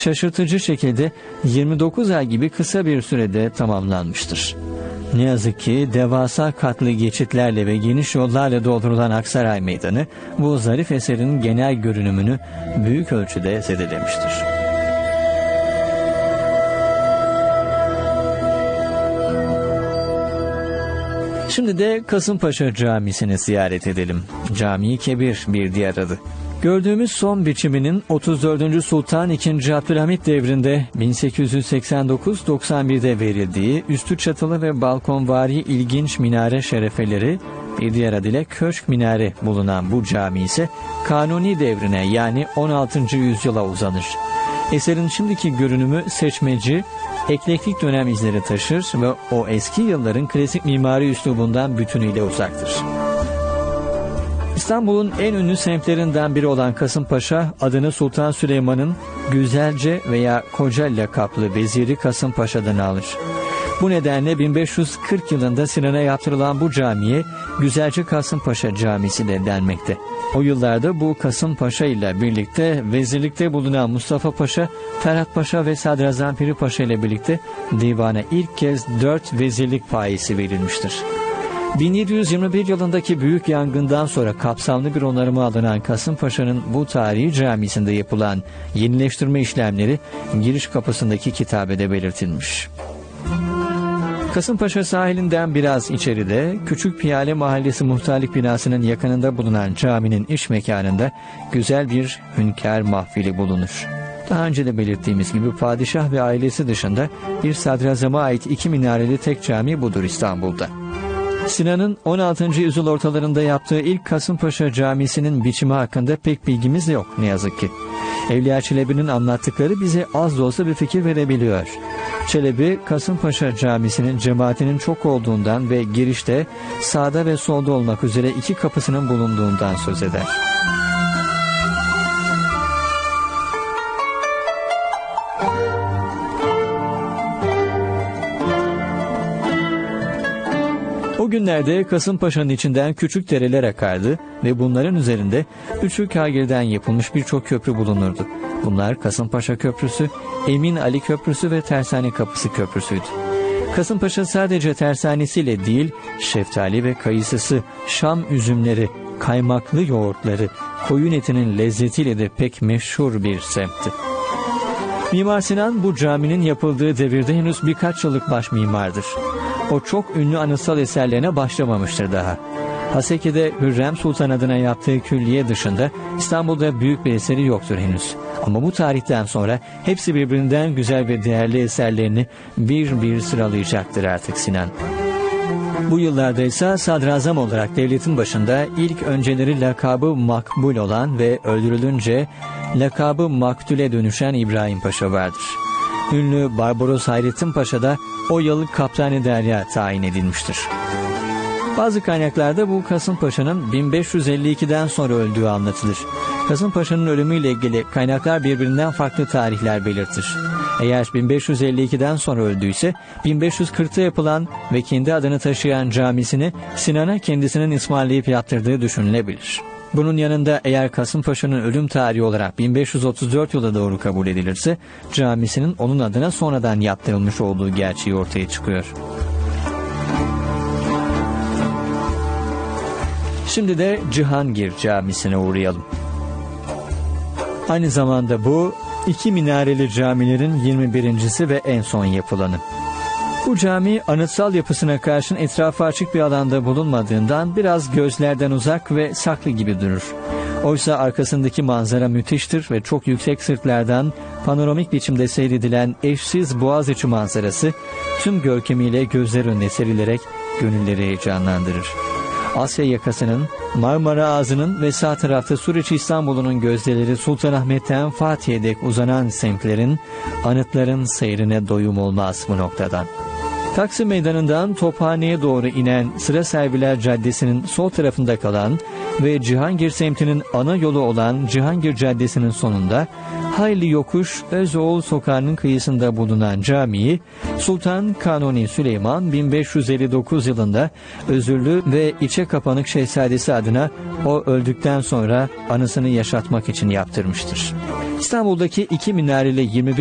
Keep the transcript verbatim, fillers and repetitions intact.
şaşırtıcı şekilde yirmi dokuz ay gibi kısa bir sürede tamamlanmıştır. Ne yazık ki devasa katlı geçitlerle ve geniş yollarla doldurulan Aksaray Meydanı bu zarif eserin genel görünümünü büyük ölçüde zedelemiştir. Şimdi de Kasımpaşa Camisi'ni ziyaret edelim. Cami-i Kebir bir diğer adı. Gördüğümüz son biçiminin otuz dördüncü Sultan ikinci. Abdülhamit devrinde bin sekiz yüz seksen dokuz doksan bir'de verildiği üstü çatılı ve balkonvari ilginç minare şerefeleri, bir diğer adıyla köşk minare bulunan bu cami ise Kanuni devrine yani on altıncı yüzyıla uzanır. Eserin şimdiki görünümü seçmeci, eklektik dönem izleri taşır ve o eski yılların klasik mimari üslubundan bütünüyle uzaktır. İstanbul'un en ünlü semtlerinden biri olan Kasımpaşa, adını Sultan Süleyman'ın Güzelce veya Koca lakaplı veziri Kasımpaşa'dan alır. Bu nedenle bin beş yüz kırk yılında Sinan'a yaptırılan bu camiye Güzelce Kasımpaşa Camisi de denmekte. O yıllarda bu Kasımpaşa ile birlikte vezirlikte bulunan Mustafa Paşa, Ferhat Paşa ve Sadrazam Piri Paşa ile birlikte divana ilk kez dört vezirlik payesi verilmiştir. bin yedi yüz yirmi bir yılındaki büyük yangından sonra kapsamlı bir onarıma alınan Kasımpaşa'nın bu tarihi camisinde yapılan yenileştirme işlemleri giriş kapısındaki kitabede belirtilmiş. Kasımpaşa sahilinden biraz içeride Küçük Piyale Mahallesi Muhtarlık binasının yakınında bulunan caminin iç mekanında güzel bir hünkâr mahfili bulunur. Daha önce de belirttiğimiz gibi padişah ve ailesi dışında bir sadrazama ait iki minareli tek cami budur İstanbul'da. Sinan'ın on altıncı yüzyıl ortalarında yaptığı ilk Kasımpaşa Camisi'nin biçimi hakkında pek bilgimiz de yok ne yazık ki. Evliya Çelebi'nin anlattıkları bize az da olsa bir fikir verebiliyor. Çelebi, Kasımpaşa Camisi'nin cemaatinin çok olduğundan ve girişte sağda ve solda olmak üzere iki kapısının bulunduğundan söz eder. O günlerde Kasımpaşa'nın içinden küçük dereler akardı ve bunların üzerinde üçü kâgirden yapılmış birçok köprü bulunurdu. Bunlar Kasımpaşa Köprüsü, Emin Ali Köprüsü ve Tersane Kapısı Köprüsüydü. Kasımpaşa sadece tersanesiyle değil, şeftali ve kayısısı, Şam üzümleri, kaymaklı yoğurtları, koyun etinin lezzetiyle de pek meşhur bir semtti. Mimar Sinan bu caminin yapıldığı devirde henüz birkaç yıllık baş mimardır. O çok ünlü anıtsal eserlerine başlamamıştır daha. Haseki'de Hürrem Sultan adına yaptığı külliye dışında İstanbul'da büyük bir eseri yoktur henüz. Ama bu tarihten sonra hepsi birbirinden güzel ve değerli eserlerini bir bir sıralayacaktır artık Sinan. Bu yıllarda ise sadrazam olarak devletin başında ilk önceleri lakabı Makbul olan ve öldürülünce lakabı Maktul'e dönüşen İbrahim Paşa vardır. Ünlü Barbaros Hayrettin Paşa da o yıl Kaptanı Derya tayin edilmiştir. Bazı kaynaklarda bu Kasımpaşa'nın bin beş yüz elli iki'den sonra öldüğü anlatılır. Kasımpaşa'nın ölümüyle ilgili kaynaklar birbirinden farklı tarihler belirtir. Eğer bin beş yüz elli iki'den sonra öldüyse bin beş yüz kırk'ta yapılan ve kendi adını taşıyan camisini Sinan'a kendisinin ısmarlayıp yaptırdığı düşünülebilir. Bunun yanında eğer Kasımpaşa'nın ölüm tarihi olarak bin beş yüz otuz dört yıla doğru kabul edilirse camisinin onun adına sonradan yaptırılmış olduğu gerçeği ortaya çıkıyor. Şimdi de Cihangir Camisi'ne uğrayalım. Aynı zamanda bu iki minareli camilerin yirmi birincisi ve en son yapılanı. Bu cami anıtsal yapısına karşın etrafı açık bir alanda bulunmadığından biraz gözlerden uzak ve saklı gibi durur. Oysa arkasındaki manzara müthiştir ve çok yüksek sırtlardan panoramik biçimde seyredilen eşsiz Boğaziçi manzarası tüm görkemiyle gözler önüne serilerek gönülleri heyecanlandırır. Asya yakasının, Marmara Ağzı'nın ve sağ tarafta Suriç İstanbul'un gözdeleri Sultanahmet'ten Fatih'e dek uzanan semtlerin, anıtların seyrine doyum olmaz bu noktadan. Taksim Meydanı'ndan Tophane'ye doğru inen Sıra Serviler Caddesi'nin sol tarafında kalan ve Cihangir semtinin ana yolu olan Cihangir Caddesi'nin sonunda hayli yokuş Özoğul Sokağı'nın kıyısında bulunan camiyi Sultan Kanuni Süleyman bin beş yüz elli dokuz yılında özürlü ve içe kapanık şehzadesi adına o öldükten sonra anısını yaşatmak için yaptırmıştır. İstanbul'daki iki minareli yirmi